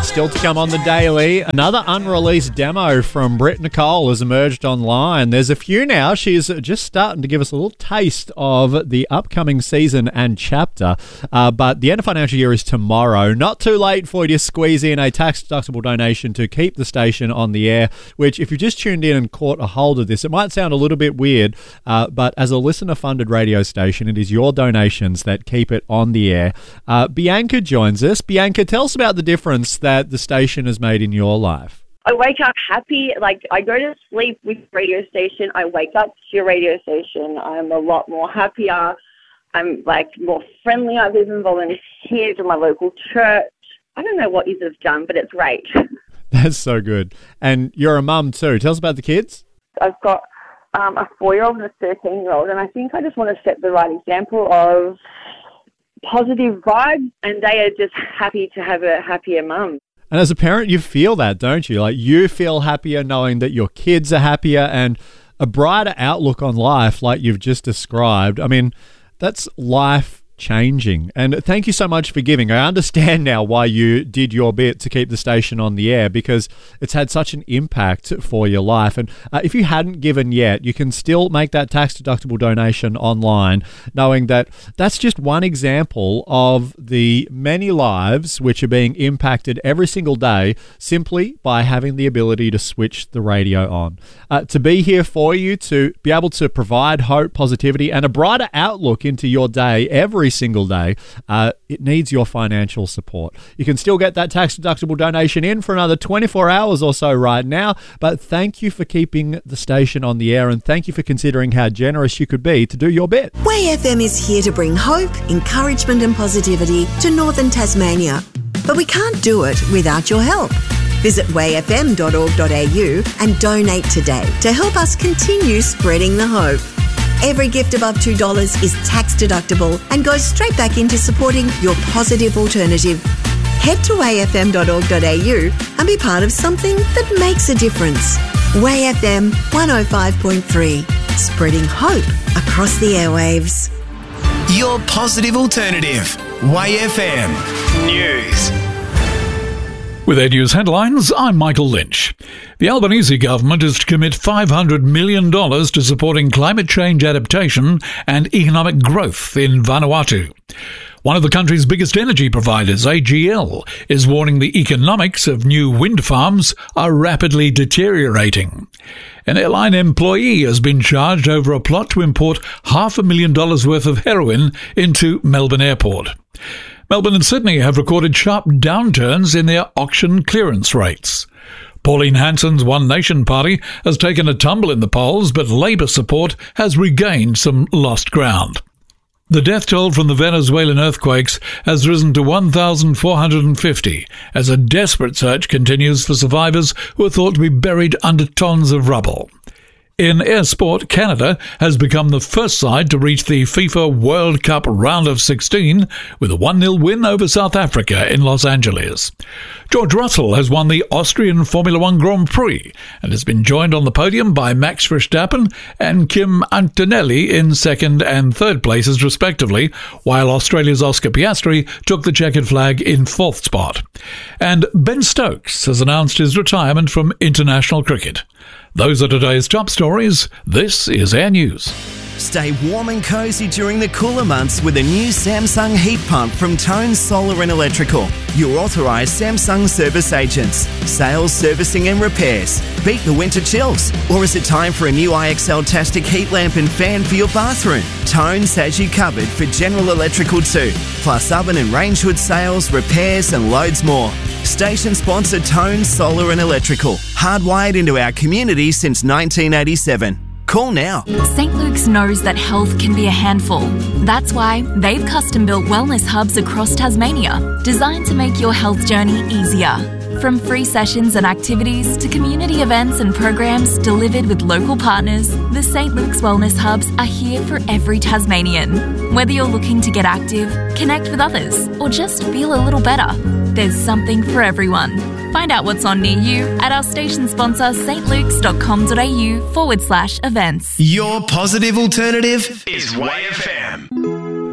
Still to come on the Daily, another unreleased demo from Britt Nicole has emerged online. There's a few now. She's just starting to give us a little taste of the upcoming season and chapter. But the end of financial year is tomorrow. Not too late for you to squeeze in a tax-deductible donation to keep the station on the air, which if you've just tuned in and caught a hold of this, it might sound a little bit weird, but as a listener-funded radio station, it is your donations that keep it on the air. Bianca joins us. Bianca, tell us about the difference that the station has made in your life. I wake up happy. Like, I go to sleep with radio station. I wake up to your radio station. I'm a lot more happier. I'm, more friendly. I've even volunteered in my local church. I don't know what you have done, but it's great. That's so good. And you're a mum too. Tell us about the kids. I've got a 4-year-old and a 13-year-old, and I think I just want to set the right example of positive vibes, and they are just happy to have a happier mum. And as a parent, you feel that, don't you? Like, you feel happier knowing that your kids are happier and a brighter outlook on life like you've just described. I mean, that's life changing. And thank you so much for giving. I understand now why you did your bit to keep the station on the air, because it's had such an impact for your life. And if you hadn't given yet, you can still make that tax-deductible donation online, knowing that that's just one example of the many lives which are being impacted every single day simply by having the ability to switch the radio on. To be here for you, to be able to provide hope, positivity, and a brighter outlook into your day every single day, it needs your financial support. You can still get that tax-deductible donation in for another 24 hours or so right now, but thank you for keeping the station on the air, and thank you for considering how generous you could be to do your bit. Way FM is here to bring hope, encouragement and positivity to northern Tasmania. But we can't do it without your help. Visit wayfm.org.au and donate today to help us continue spreading the hope. Every gift above $2 is tax deductible and goes straight back into supporting your positive alternative. Head to wayfm.org.au and be part of something that makes a difference. Way FM 105.3, spreading hope across the airwaves. Your positive alternative. Way FM News. With Ed News headlines, I'm Michael Lynch. The Albanese government is to commit $500 million to supporting climate change adaptation and economic growth in Vanuatu. One of the country's biggest energy providers, AGL, is warning the economics of new wind farms are rapidly deteriorating. An airline employee has been charged over a plot to import $500,000 worth of heroin into Melbourne Airport. Melbourne and Sydney have recorded sharp downturns in their auction clearance rates. Pauline Hanson's One Nation party has taken a tumble in the polls, but Labour support has regained some lost ground. The death toll from the Venezuelan earthquakes has risen to 1,450 as a desperate search continues for survivors who are thought to be buried under tons of rubble. In air sport, Canada has become the first side to reach the FIFA World Cup round of 16 with a 1-0 win over South Africa in Los Angeles. George Russell has won the Austrian Formula One Grand Prix and has been joined on the podium by Max Verstappen and Kim Antonelli in second and third places respectively, while Australia's Oscar Piastri took the checkered flag in fourth spot. And Ben Stokes has announced his retirement from international cricket. Those are today's top stories. This is Air News. Stay warm and cosy during the cooler months with a new Samsung heat pump from Tone Solar and Electrical. Your authorised Samsung service agents. Sales, servicing and repairs. Beat the winter chills. Or is it time for a new IXL-tastic heat lamp and fan for your bathroom? Tone's has you covered for general electrical too. Plus oven and range hood sales, repairs and loads more. Station sponsor Tone Solar and Electrical. Hardwired into our community since 1987. Call now. St. Luke's knows that health can be a handful. That's why they've custom-built wellness hubs across Tasmania, designed to make your health journey easier. From free sessions and activities to community events and programs delivered with local partners, the St. Luke's Wellness Hubs are here for every Tasmanian. Whether you're looking to get active, connect with others, or just feel a little better, there's something for everyone. Find out what's on near you at our station sponsor stlukes.com.au/events. Your positive alternative is Way FM.